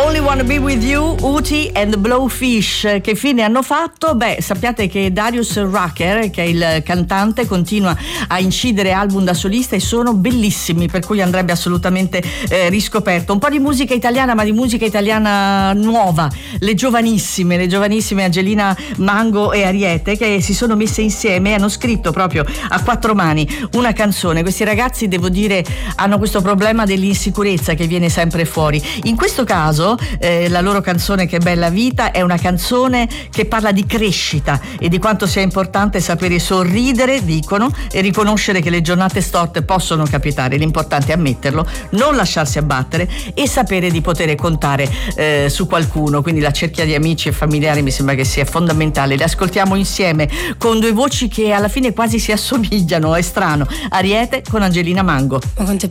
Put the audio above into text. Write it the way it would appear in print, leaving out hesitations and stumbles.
Only Wanna Be With You, Uti and the Blowfish. Che fine hanno fatto? Beh, sappiate che Darius Rucker, che è il cantante, continua a incidere album da solista e sono bellissimi, per cui andrebbe assolutamente riscoperto. Un po' di musica italiana, ma di musica italiana nuova. Le giovanissime Angelina Mango e Ariete, che si sono messe insieme e hanno scritto proprio a quattro mani una canzone. Questi ragazzi, devo dire, hanno questo problema dell'insicurezza che viene sempre fuori. In questo caso la loro canzone Che bella vita è una canzone che parla di crescita e di quanto sia importante sapere sorridere, dicono, e riconoscere che le giornate storte possono capitare. L'importante è ammetterlo, non lasciarsi abbattere e sapere di poter contare su qualcuno. Quindi la cerchia di amici e familiari mi sembra che sia fondamentale. Le ascoltiamo insieme con due voci che alla fine quasi si assomigliano, è strano. Ariete con Angelina Mango.